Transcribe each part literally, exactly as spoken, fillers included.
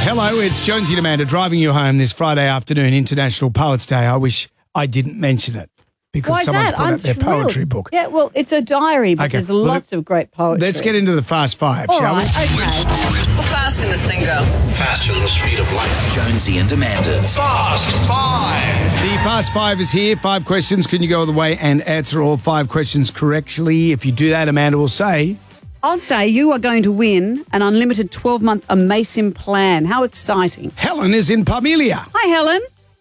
Hello, it's Jonesy and Amanda driving you home this Friday afternoon, International Poets Day. I wish I didn't mention it because Why is someone's that? put I'm out their thrilled. poetry book. Yeah, well, it's a diary, but Okay, there's well, lots of great poetry. Let's get into the Fast Five, All shall right, we? okay. How fast can this thing go? Faster than the speed of light. Jonesy and Amanda's Fast Five. The Fast Five is here. Five questions. Can you go all the way and answer all five questions correctly? If you do that, Amanda will say... I'll say you are going to win an unlimited twelve-month Amasim plan. How exciting. Helen is in Parmelia. Hi, Helen.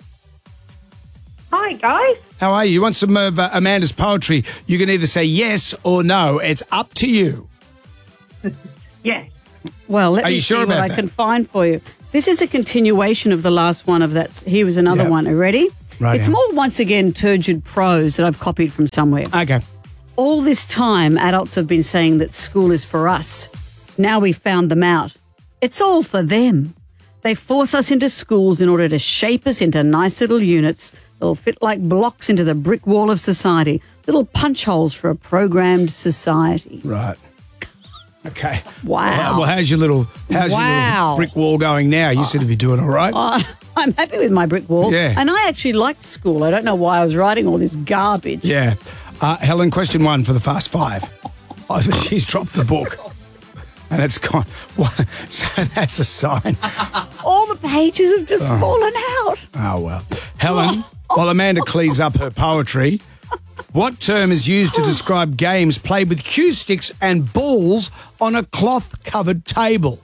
Hi, guys. How are you? You want some of uh, Amanda's poetry? You can either say yes or no. It's up to you. Yes. Well, let Are me you see sure what about I that? can find for you. This is a continuation of the last one of that. Here was another Yep. one. Are you ready? Right It's now. more, once again, turgid prose that I've copied from somewhere. Okay. All this time, adults have been saying that school is for us. Now we've found them out. It's all for them. They force us into schools in order to shape us into nice little units that'll fit like blocks into the brick wall of society, little punch holes for a programmed society. Right. Okay. Wow. Well, how's your little how's your Wow. little brick wall going now? You seem to be doing all right. Uh, I'm happy with my brick wall. Yeah. And I actually liked school. I don't know why I was writing all this garbage. Yeah. Uh, Helen, question one for the Fast Five. Oh, she's dropped the book. And it's gone. Well, so that's a sign. All the pages have just fallen out. Oh, well. Helen, while Amanda cleans up her poetry, what term is used to describe games played with cue sticks and balls on a cloth-covered table?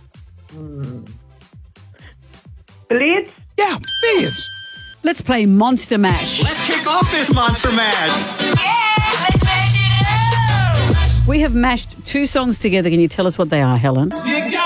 Billiards? Yeah, billiards. Let's play Monster Mash. Let's kick off this Monster Mash. We have mashed two songs together. Can you tell us what they are, Helen? You got